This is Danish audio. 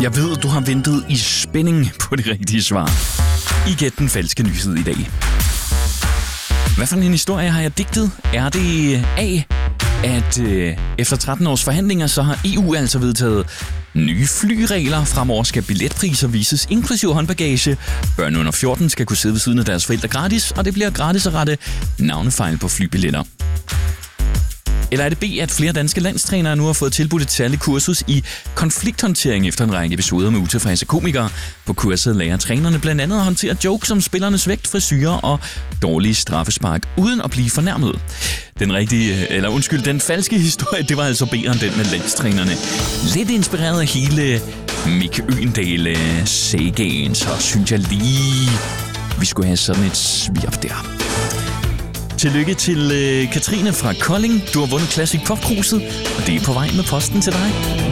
Jeg ved, du har ventet i spænding på det rigtige svar. I Gæt den falske nyhed i dag. Hvad for en historie har jeg digtet? Er det A, at efter 13 års forhandlinger, så har EU altså vedtaget nye flyregler. Fremover skal billetpriser vises inklusive håndbagage. Børn under 14 skal kunne sidde ved siden af deres forældre gratis, og det bliver gratis at rette navnefejl på flybilletter. Eller er det B, at flere danske landstrænere nu har fået tilbudt et særligt kursus i konflikthåndtering efter en række episoder med utilfredse komikere? På kurset lærer trænerne blandt andet at håndtere jokes om spillernes vægt, frisyrer og dårlige straffespark, uden at blive fornærmet. Den falske historie, det var altså B'eren, den med landstrænerne. Lidt inspireret af hele Mikke Øgendal-sagaen, så synes jeg lige, vi skulle have sådan et svirp der. Tillykke til Katrine fra Kolding. Du har vundet Classic Pop-kruset, og det er på vej med posten til dig.